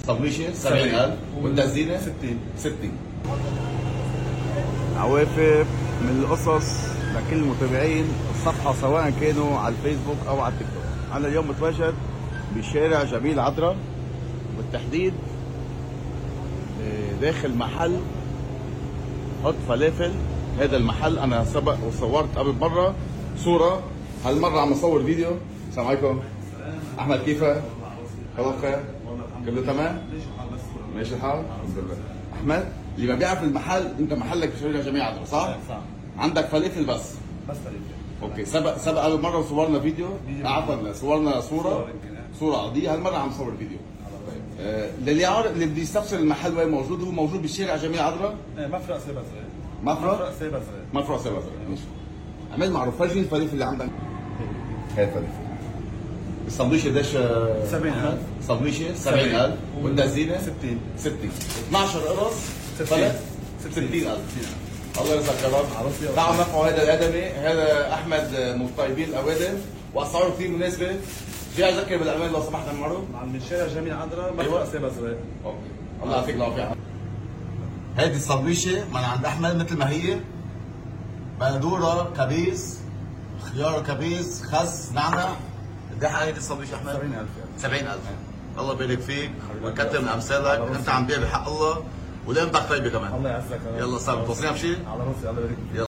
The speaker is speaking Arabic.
صبيشه 70000 والتزيينه 60. عوافف من القصص لكل المتابعين الصفحة سواء كانوا على الفيسبوك أو على التيك توك. أنا اليوم متواجد بشارع جميل عذرا، بالتحديد داخل محل حط فلافل. هذا المحل أنا سبق وصورت قبل مرة صورة، هالمرة عم أصور فيديو. السلام عليكم أحمد، كيفك؟ خلاص خير؟ كله تمام؟ ماشي الحال؟ الحمد لله. أحمد، اللي ما بيعرف المحل، أنت محلك بشارع جميل عذرا صح؟ صح. عندك فلافل بس فلافل. اوكي. سبق قبل مره وصورنا فيديو، عفوا صورنا صوره عاديه. هالمره عم نصور فيديو. للي عارف، اللي بده يستفسر المحل وين موجود، هو موجود بالشارع جميل عذرا، مفرق سيبا صغير. مفرق سيبا صغير. ماشي. عمل معروف، فرجيني الفلافل اللي عندك. هاي الفلافل. السندويشه قديش؟ 70000. سندويشه 70000 والتزيينه 60. 12 قرص فلت 60000. الله يرزقك يا رب. تعالوا نرفعوا هذا الادمي، هذا احمد من طيبين الاوادم واسعاره كثير مناسبه. في اذكر بالامان لو سمحت عمرو. من شارع جميل عذرا، مفرق سيبا صغير. اوكي. الله يعطيك العافيه. هذه السندويشه من عند احمد مثل ما هي، بندوره، كبيس، خيار كبيس، خس، نعنع. قد ايه هذه السندويشه احمد؟ 70000. الله يبارك فيك ويكتر من امثالك، انت عم تبيع بحق الله ولقيمتك طيبه كمان. الله يعزك. يلا صار توصينا بشيء؟ على راسي، الله يبارك فيك.